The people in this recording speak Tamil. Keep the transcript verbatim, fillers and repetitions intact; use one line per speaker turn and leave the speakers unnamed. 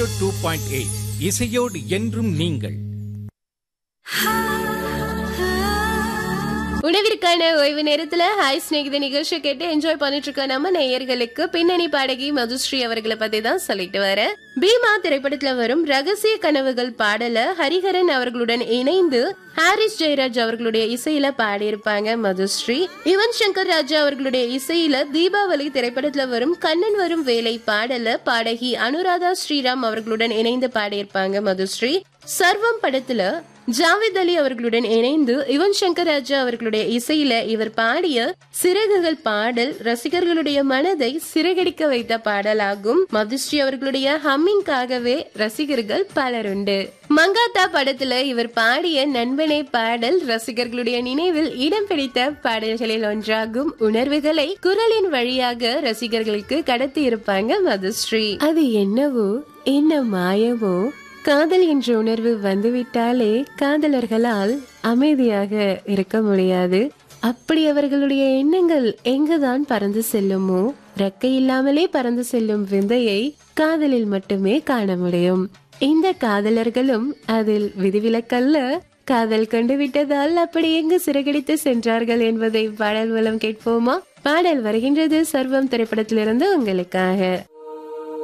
டூ பாயிண்ட் எயிட் இசையோடு என்றும் நீங்கள்.
உணவிற்கான ஓய்வு நேரத்துல ஹாய் ஸ்நேகித நிகழ்ச்சி கேட்டு என்ஜாய் பண்ணிட்டு இருக்க நம்ம நேயர்களுக்கு பின்னணி பாடகி மதுஸ்ரீ அவர்களை பத்தி தான் சொல்லிட்டு வர. பீமா திரைப்படத்துல வரும் ரகசிய கனவுகள் பாடல ஹரிஹரன் அவர்களுடன் இணைந்து ஹாரிஸ் ஜெயராஜ் அவர்களுடைய இசையில பாடியிருப்பாங்க மதுஸ்ரீ. யுவன் சங்கர் ராஜா அவர்களுடைய இசையில தீபாவளி திரைப்படத்துல வரும் கண்ணன் வரும் வேலை பாடல பாடகி அனுராதா ஸ்ரீராம் அவர்களுடன் இணைந்து பாடியிருப்பாங்க மதுஸ்ரீ. சர்வம் படத்துல ஜாவித் அலி அவர்களுடன் இணைந்து யுவன் சங்கர் ராஜா அவர்களுடைய இசையில இவர் பாடிய சிறகுகள் பாடல் ரசிகர்களுடைய மனதை சிறகடிக்க வைத்த பாடலாகும். மதுஸ்ரீ அவர்களுடைய ஹம்மிங்காகவே ரசிகர்கள் பலருண்டு. மங்காத்தா படத்துல இவர் பாடிய நண்பனே பாடல் ரசிகர்களுடைய நினைவில் இடம் பிடித்த பாடல்களில் ஒன்றாகும். உணர்வுகளை குரலின் வழியாக ரசிகர்களுக்கு கடத்தி இருப்பாங்க மதுஸ்ரீ. அது என்னவோ என்ன மாயவோ, காதல் என்ற உணர்வு வந்துவிட்டாலே காதலர்களால் அமைதியாக இருக்க முடியாது. அப்படி அவர்களுடைய எண்ணங்கள் எங்குதான் பறந்து செல்லுமோ, ரெக்கை இல்லாமலே பறந்து செல்லும் விந்தையை காதலில் மட்டுமே காண முடியும். இந்த காதலர்களும் அதில் விதிவிலக்கல்ல. காதல் கண்டு விட்டதால் அப்படி எங்கு சிறகடித்து சென்றார்கள் என்பதை பாடல் மூலம் கேட்போமா? பாடல் வருகின்றது சர்வம் திரைப்படத்திலிருந்து உங்களுக்காக.